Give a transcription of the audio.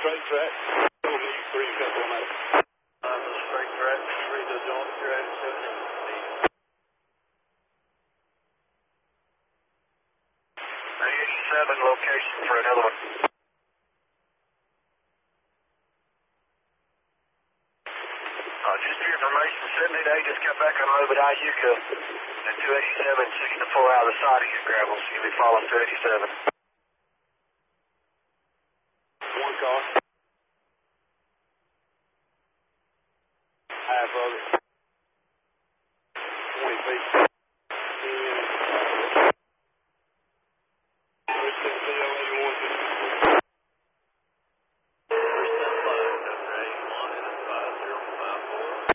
straight track. Told me 3 pencil on that. Straight track, 3 to John, you're at 17. 87 location for another one. Just for your information, 78 just got back on low at Iuka at 287, 64 out of the side of your gravel, so you'll be following 287. 1 car. Half of it. 20 feet.